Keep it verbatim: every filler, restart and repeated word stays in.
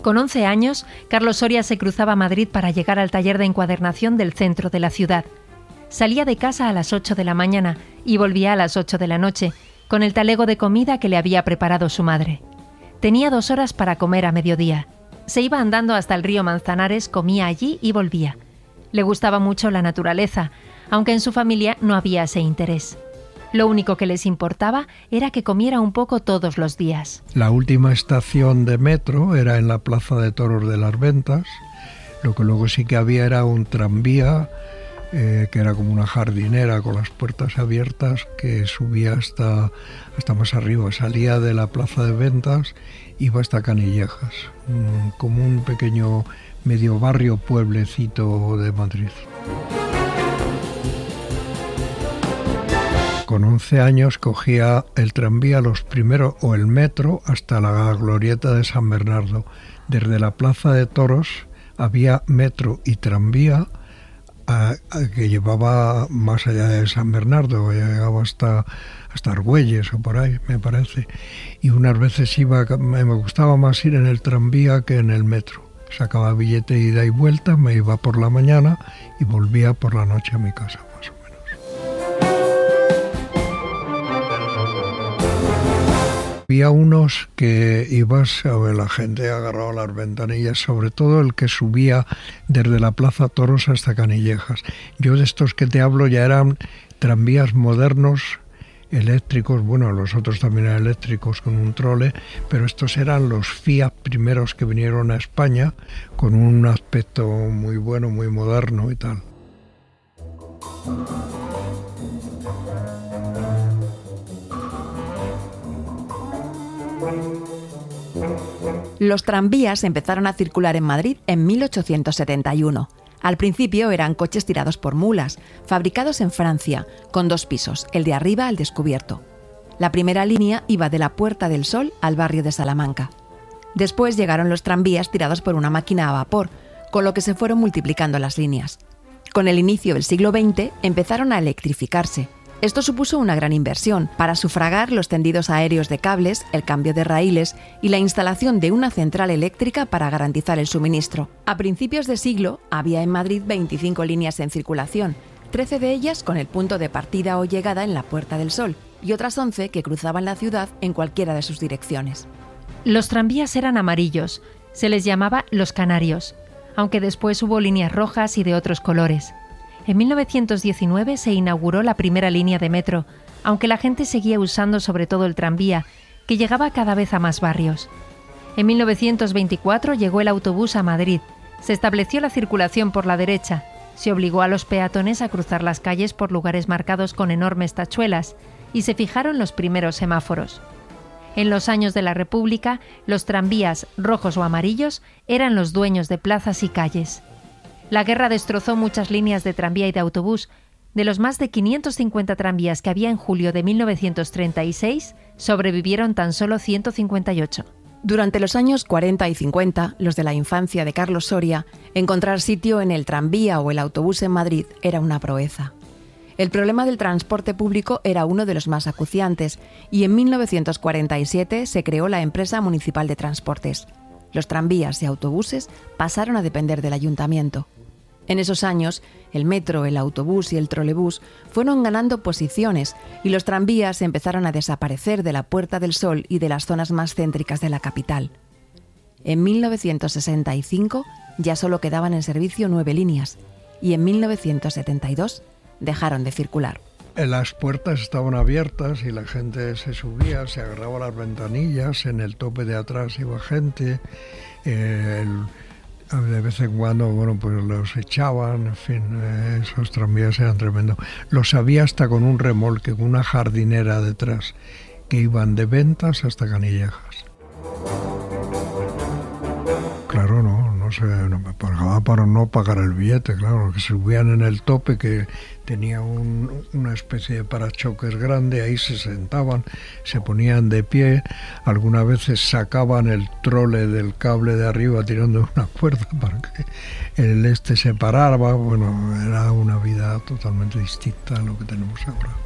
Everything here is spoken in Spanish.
Con once años, Carlos Soria se cruzaba a Madrid para llegar al taller de encuadernación del centro de la ciudad. Salía de casa a las ocho de la mañana y volvía a las ocho de la noche, con el talego de comida que le había preparado su madre. Tenía dos horas para comer a mediodía. Se iba andando hasta el río Manzanares, comía allí y volvía. Le gustaba mucho la naturaleza, aunque en su familia no había ese interés. Lo único que les importaba era que comiera un poco todos los días. La última estación de metro era en la Plaza de Toros de las Ventas. Lo que luego sí que había era un tranvía, eh, que era como una jardinera con las puertas abiertas, que subía hasta, hasta más arriba. Salía de la Plaza de Ventas, iba hasta Canillejas, um, como un pequeño medio barrio, pueblecito de Madrid. Con once años cogía el tranvía, los primeros, o el metro, hasta la glorieta de San Bernardo. Desde la Plaza de Toros había metro y tranvía a, a, que llevaba más allá de San Bernardo, llegaba hasta, hasta Argüelles o por ahí, me parece. Y unas veces iba, me gustaba más ir en el tranvía que en el metro. Sacaba billete de ida y vuelta, me iba por la mañana y volvía por la noche a mi casa. Había unos que ibas a ver, la gente agarraba las ventanillas, sobre todo el que subía desde la Plaza Toros hasta Canillejas. Yo de estos que te hablo ya eran tranvías modernos, eléctricos, bueno, los otros también eran eléctricos con un trole, pero estos eran los Fiat primeros que vinieron a España, con un aspecto muy bueno, muy moderno y tal. Los tranvías empezaron a circular en Madrid en mil ochocientos setenta y uno. Al principio eran coches tirados por mulas, fabricados en Francia, con dos pisos, el de arriba al descubierto. La primera línea iba de la Puerta del Sol al barrio de Salamanca. Después llegaron los tranvías tirados por una máquina a vapor, con lo que se fueron multiplicando las líneas. Con el inicio del siglo veinte empezaron a electrificarse. Esto supuso una gran inversión para sufragar los tendidos aéreos de cables, el cambio de raíles y la instalación de una central eléctrica para garantizar el suministro. A principios de siglo había en Madrid veinticinco líneas en circulación, trece de ellas con el punto de partida o llegada en la Puerta del Sol y otras once que cruzaban la ciudad en cualquiera de sus direcciones. Los tranvías eran amarillos, se les llamaba los canarios, aunque después hubo líneas rojas y de otros colores. En mil novecientos diecinueve se inauguró la primera línea de metro, aunque la gente seguía usando sobre todo el tranvía, que llegaba cada vez a más barrios. En mil novecientos veinticuatro llegó el autobús a Madrid, se estableció la circulación por la derecha, se obligó a los peatones a cruzar las calles por lugares marcados con enormes tachuelas y se fijaron los primeros semáforos. En los años de la República, los tranvías, rojos o amarillos, eran los dueños de plazas y calles. La guerra destrozó muchas líneas de tranvía y de autobús. De los más de quinientos cincuenta tranvías que había en julio de mil novecientos treinta y seis, sobrevivieron tan solo ciento cincuenta y ocho. Durante los años cuarenta y cincuenta, los de la infancia de Carlos Soria, encontrar sitio en el tranvía o el autobús en Madrid era una proeza. El problema del transporte público era uno de los más acuciantes y en mil novecientos cuarenta y siete se creó la empresa municipal de transportes. Los tranvías y autobuses pasaron a depender del ayuntamiento. En esos años, el metro, el autobús y el trolebús fueron ganando posiciones y los tranvías empezaron a desaparecer de la Puerta del Sol y de las zonas más céntricas de la capital. En mil novecientos sesenta y cinco ya solo quedaban en servicio nueve líneas y en mil novecientos setenta y dos dejaron de circular. Las puertas estaban abiertas y la gente se subía, se agarraba las ventanillas, en el tope de atrás iba gente, eh, el, de vez en cuando, bueno, pues los echaban, en fin, eh, esos tranvías eran tremendos. Los había hasta con un remolque, con una jardinera detrás, que iban de Ventas hasta Canillejas. Claro, no, no se no me pagaba para no pagar el billete, claro, que subían en el tope que tenía un, una especie de parachoques grande, ahí se sentaban, se ponían de pie, algunas veces sacaban el trole del cable de arriba tirando una cuerda para que el este se parara, bueno, era una vida totalmente distinta a lo que tenemos ahora.